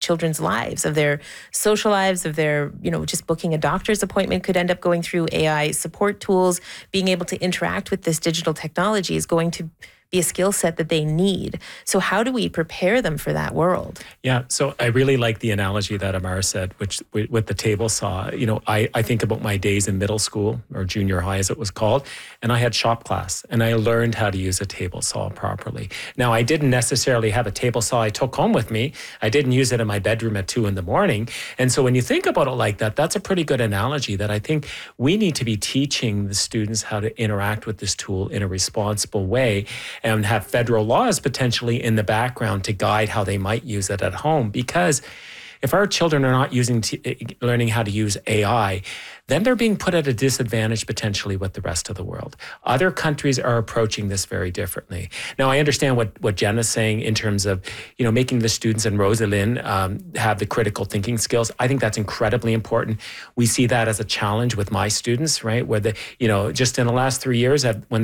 children's lives, of their social lives, of their, just booking a doctor's appointment could end up going through AI. Support tools, being able to interact with this digital technology is going to be a skill set that they need. So how do we prepare them for that world? Yeah, so I really like the analogy that Amar said, which with the table saw. I think about my days in middle school or junior high as it was called, and I had shop class and I learned how to use a table saw properly. Now, I didn't necessarily have a table saw I took home with me. I didn't use it in my bedroom at 2 a.m. And so when you think about it like that, that's a pretty good analogy that I think we need to be teaching the students how to interact with this tool in a responsible way, and have federal laws potentially in the background to guide how they might use it at home. Because if our children are not learning how to use AI, then they're being put at a disadvantage potentially with the rest of the world. Other countries are approaching this very differently. Now, I understand what Jen is saying in terms of, making the students and Rosalind have the critical thinking skills. I think that's incredibly important. We see that as a challenge with my students, right? Where just in the last 3 years, when they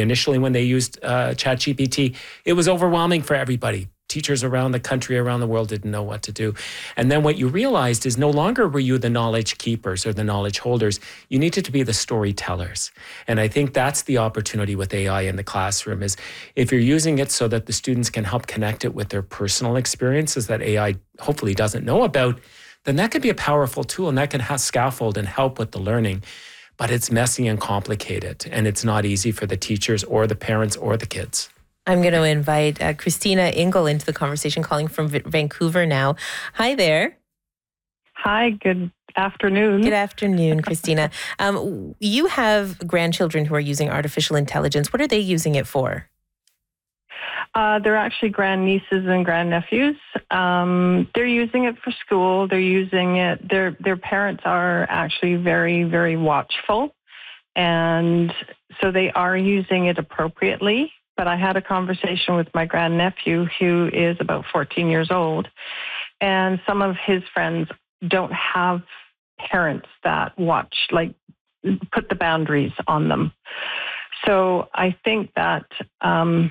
used ChatGPT, it was overwhelming for everybody. Teachers around the country, around the world didn't know what to do. And then what you realized is no longer were you the knowledge keepers or the knowledge holders. You needed to be the storytellers. And I think that's the opportunity with AI in the classroom, is if you're using it so that the students can help connect it with their personal experiences that AI hopefully doesn't know about, then that could be a powerful tool and that can have scaffold and help with the learning. But it's messy and complicated, and it's not easy for the teachers or the parents or the kids. I'm going to invite Christina Ingle into the conversation, calling from Vancouver now. Hi there. Hi, good afternoon. Good afternoon, Christina. You have grandchildren who are using artificial intelligence. What are they using it for? They're actually grandnieces and grandnephews. They're using it for school. They're using it. Their parents are actually very, very watchful. And so they are using it appropriately. But I had a conversation with my grandnephew, who is about 14 years old, and some of his friends don't have parents that watch, put the boundaries on them. So I think that one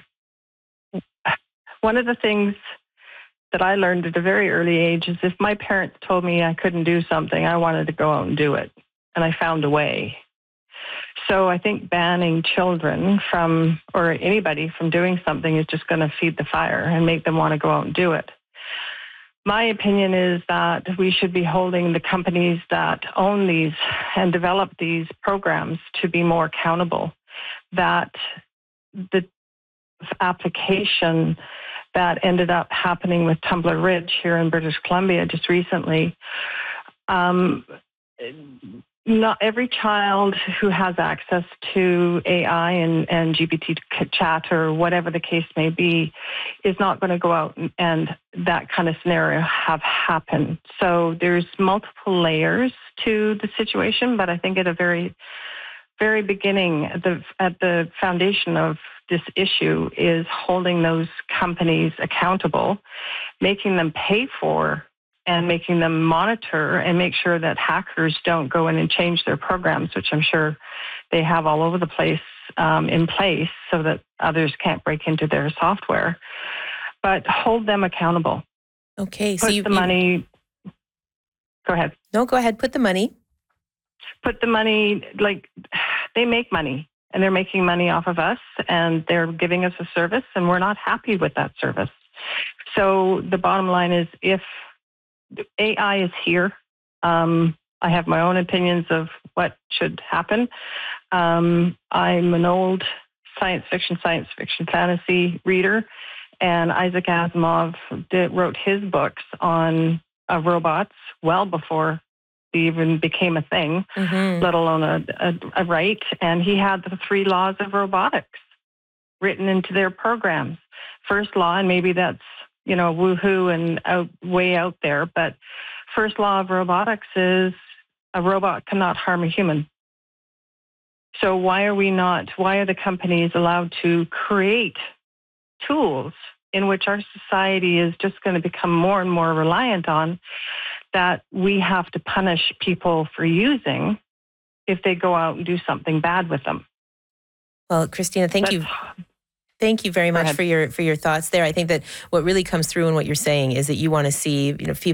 of the things that I learned at a very early age is if my parents told me I couldn't do something, I wanted to go out and do it, and I found a way. So I think banning children or anybody from doing something is just going to feed the fire and make them want to go out and do it. My opinion is that we should be holding the companies that own these and develop these programs to be more accountable. That the application that ended up happening with Tumbler Ridge here in British Columbia just recently, not every child who has access to AI and GPT chat or whatever the case may be is not going to go out and that kind of scenario have happened. So there's multiple layers to the situation, but I think at a very, very beginning, at the foundation of this issue is holding those companies accountable, making them pay for and making them monitor and make sure that hackers don't go in and change their programs, which I'm sure they have all over the place in place so that others can't break into their software. But hold them accountable. Okay. Put the money... Go ahead. No, go ahead. Put the money, they make money. And they're making money off of us, and they're giving us a service, and we're not happy with that service. So the bottom line is, if AI is here, I have my own opinions of what should happen. I'm an old science fiction, fantasy reader, and Isaac Asimov wrote his books on robots well before they even became a thing, let alone a right. And he had the 3 laws of robotics written into their programs. First law, and maybe that's, woohoo and way out there, but first law of robotics is a robot cannot harm a human. So why are the companies allowed to create tools in which our society is just going to become more and more reliant on, that we have to punish people for using if they go out and do something bad with them? Well, Christina, thank you. Thank you very much for your thoughts there. I think that what really comes through in what you're saying is that you want to see,